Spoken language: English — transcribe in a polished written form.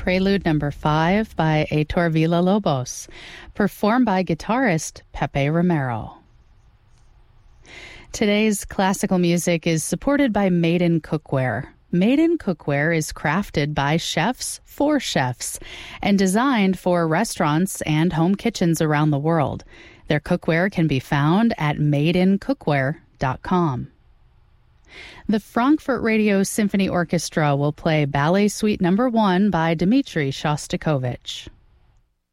Prelude Number 5 by Heitor Villa-Lobos, performed by guitarist Pepe Romero. Today's classical music is supported by Made in Cookware. Made in Cookware is crafted by chefs for chefs and designed for restaurants and home kitchens around the world. Their cookware can be found at madeincookware.com. The Frankfurt Radio Symphony Orchestra will play Ballet Suite No. 1 by Dmitri Shostakovich.